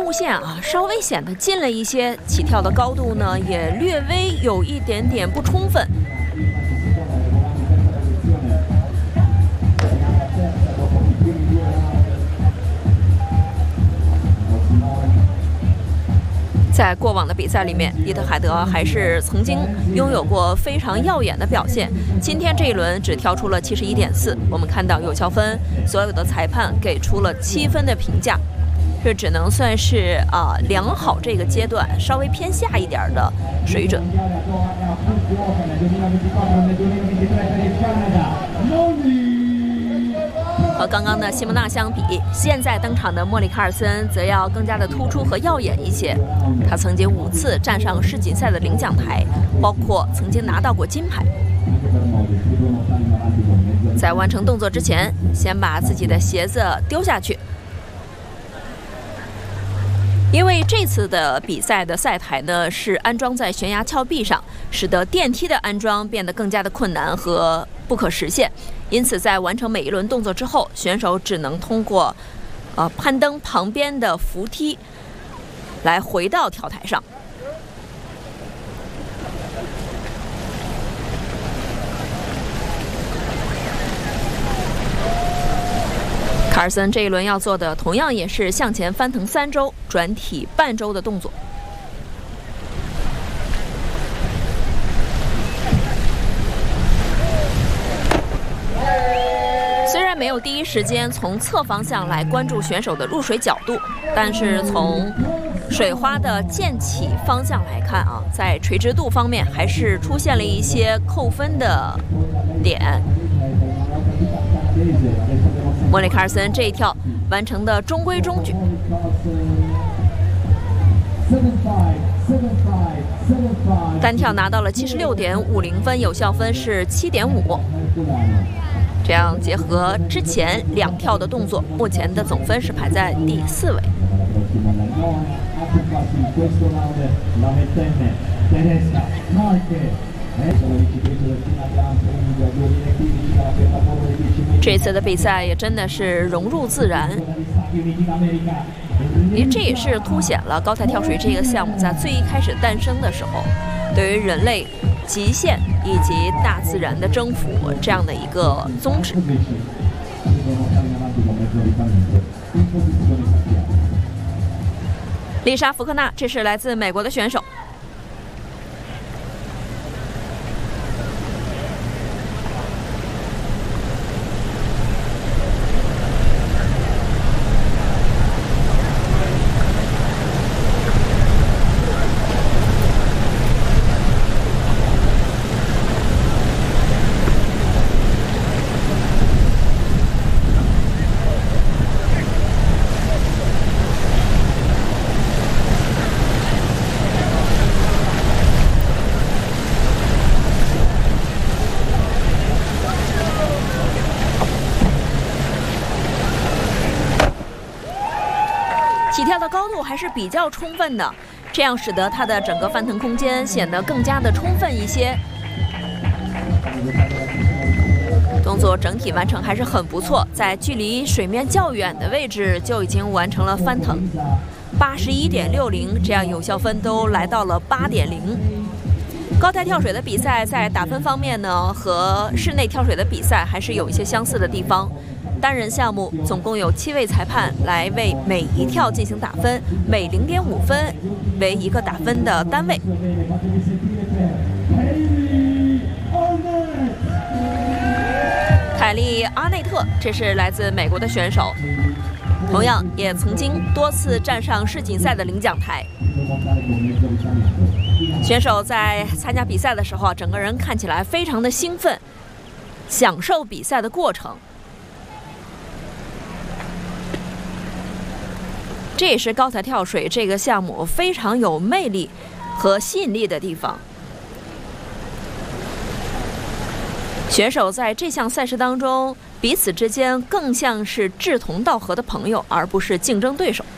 物线啊稍微显得近了一些，起跳的高度呢也略微有一点点不充分。在过往的比赛里面，伊特海德还是曾经拥有过非常耀眼的表现。今天这一轮只跳出了71.4，我们看到有效分所有的裁判给出了7分的评价，这只能算是良好这个阶段稍微偏下一点的水准。和刚刚的西蒙娜相比，现在登场的莫里卡尔森则要更加的突出和耀眼一些。他曾经5次站上世锦赛的领奖台，包括曾经拿到过金牌。在完成动作之前，先把自己的鞋子丢下去，因为这次的比赛的赛台呢是安装在悬崖峭壁上，使得电梯的安装变得更加的困难和不可实现。因此，在完成每一轮动作之后，选手只能通过攀登旁边的扶梯来回到跳台上。卡尔森这一轮要做的同样也是向前翻腾3周，转体半周的动作。虽然没有第一时间从侧方向来关注选手的入水角度，但是从水花的溅起方向来看啊，在垂直度方面还是出现了一些扣分的点。莫里卡尔森这一跳完成的中规中矩，单跳拿到了76.50分，有效分是7.5。这样结合之前2跳的动作，目前的总分是排在第4位。这次的比赛也真的是融入自然，因为这也是凸显了高台跳水这个项目在最一开始诞生的时候，对于人类极限以及大自然的征服这样的一个宗旨。丽莎·福克纳，这是来自美国的选手。起跳的高度还是比较充分的，这样使得它的整个翻腾空间显得更加的充分一些。动作整体完成还是很不错，在距离水面较远的位置就已经完成了翻腾，81.60，这样有效分都来到了8.0。高台跳水的比赛在打分方面呢，和室内跳水的比赛还是有一些相似的地方。单人项目总共有7位裁判来为每一跳进行打分，每0.5分为一个打分的单位。凯利·阿内特，这是来自美国的选手，同样也曾经多次站上世锦赛的领奖台。选手在参加比赛的时候，整个人看起来非常的兴奋，享受比赛的过程。这也是高台跳水这个项目非常有魅力和吸引力的地方。选手在这项赛事当中，彼此之间更像是志同道合的朋友，而不是竞争对手。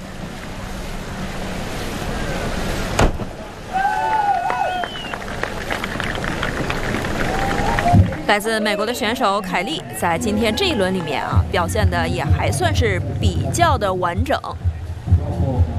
来自美国的选手凯利，在今天这一轮里面表现的也还算是比较的完整。